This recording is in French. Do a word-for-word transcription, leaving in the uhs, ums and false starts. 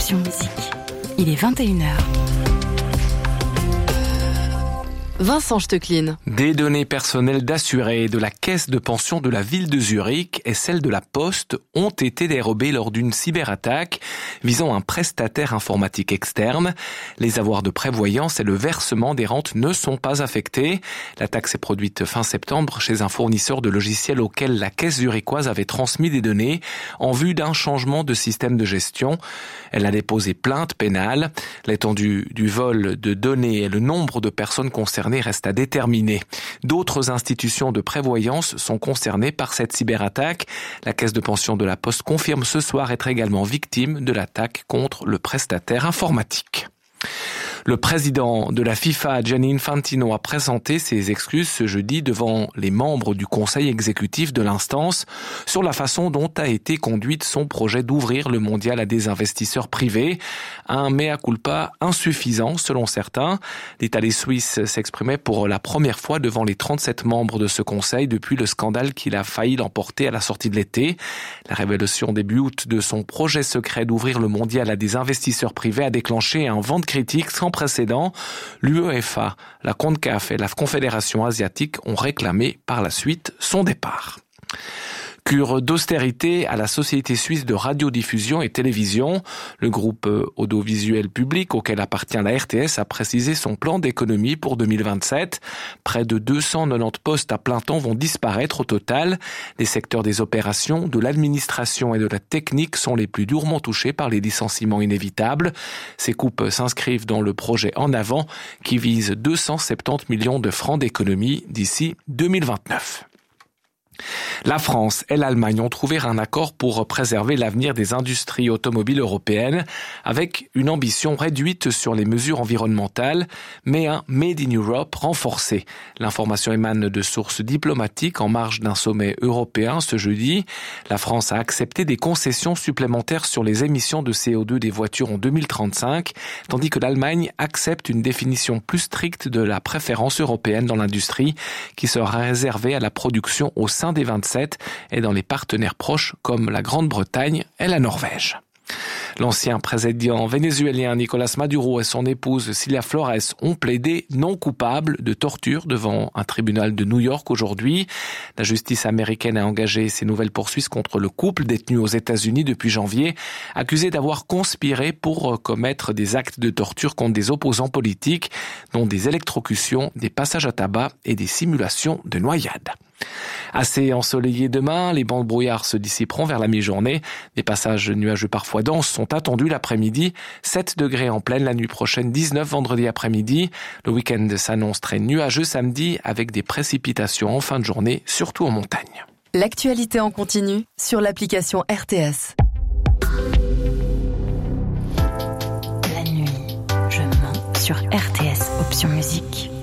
Option Musique. Il est vingt et une heures. Vincent Stecklin. Des données personnelles d'assurés de la caisse de pension de la ville de Zurich et celles de la Poste ont été dérobées lors d'une cyberattaque visant un prestataire informatique externe. Les avoirs de prévoyance et le versement des rentes ne sont pas affectés. L'attaque s'est produite fin septembre chez un fournisseur de logiciels auquel la caisse zurichoise avait transmis des données en vue d'un changement de système de gestion. Elle a déposé plainte pénale. L'étendue du vol de données et le nombre de personnes concernées reste à déterminer. D'autres institutions de prévoyance sont concernées par cette cyberattaque. La caisse de pension de la Poste confirme ce soir être également victime de l'attaque contre le prestataire informatique. Le président de la FIFA, Gianni Infantino, a présenté ses excuses ce jeudi devant les membres du conseil exécutif de l'instance sur la façon dont a été conduite son projet d'ouvrir le mondial à des investisseurs privés. Un mea culpa insuffisant selon certains. L'Italie suisse s'exprimait pour la première fois devant les trente-sept membres de ce conseil depuis le scandale qu'il a failli l'emporter à la sortie de l'été. La révélation début août de son projet secret d'ouvrir le mondial à des investisseurs privés a déclenché un vent de critiques sans précédent. L'UEFA, la CONCACAF et la Confédération asiatique ont réclamé par la suite son départ. Cure d'austérité à la Société suisse de radiodiffusion et télévision. Le groupe audiovisuel public auquel appartient la R T S a précisé son plan d'économie pour deux mille vingt-sept. Près de deux cent quatre-vingt-dix postes à plein temps vont disparaître au total. Les secteurs des opérations, de l'administration et de la technique sont les plus durement touchés par les licenciements inévitables. Ces coupes s'inscrivent dans le projet En Avant qui vise deux cent soixante-dix millions de francs d'économie d'ici deux mille vingt-neuf. La France et l'Allemagne ont trouvé un accord pour préserver l'avenir des industries automobiles européennes avec une ambition réduite sur les mesures environnementales, mais un Made in Europe renforcé. L'information émane de sources diplomatiques en marge d'un sommet européen ce jeudi. La France a accepté des concessions supplémentaires sur les émissions de C O deux des voitures en deux mille trente-cinq, tandis que l'Allemagne accepte une définition plus stricte de la préférence européenne dans l'industrie qui sera réservée à la production au sein des vingt-sept et dans les partenaires proches comme la Grande-Bretagne et la Norvège. L'ancien président vénézuélien Nicolás Maduro et son épouse Cilia Flores ont plaidé non coupables de torture devant un tribunal de New York aujourd'hui. La justice américaine a engagé ses nouvelles poursuites contre le couple détenu aux États-Unis depuis janvier, accusé d'avoir conspiré pour commettre des actes de torture contre des opposants politiques, dont des électrocutions, des passages à tabac et des simulations de noyade. Assez ensoleillé demain, les bancs de brouillard se dissiperont vers la mi-journée. Des passages nuageux parfois denses sont attendus l'après-midi. sept degrés en pleine la nuit prochaine, dix-neuf vendredi après-midi. Le week-end s'annonce très nuageux samedi avec des précipitations en fin de journée, surtout en montagne. L'actualité en continu sur l'application R T S. La nuit, je mens sur R T S Option Musique.